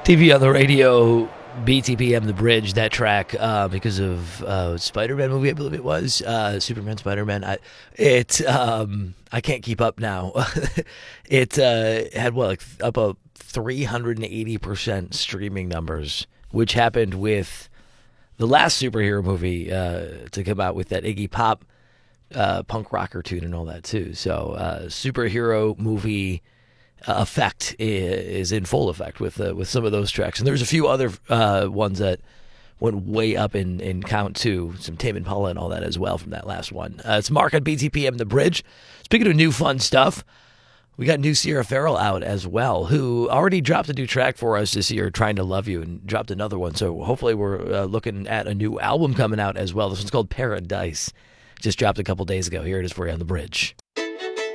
TV on the radio, BTPM The Bridge, that track, because of Spider-Man movie, I believe it was, Superman, Spider-Man. I can't keep up now. It had, up 380% streaming numbers, which happened with the last superhero movie to come out with that Iggy Pop punk rocker tune and all that, too. So, superhero movie effect is in full effect with some of those tracks, and there's a few other ones that went way up in count too. Some Tame Impala and all that as well from that last one. It's Mark on BTPM The Bridge. Speaking of new fun stuff, we got new Sierra Farrell out as well, who already dropped a new track for us this year, Trying to Love You, and dropped another one. So hopefully we're looking at a new album coming out as well. This one's called Paradise. Just dropped a couple days ago. Here it is for you on The Bridge.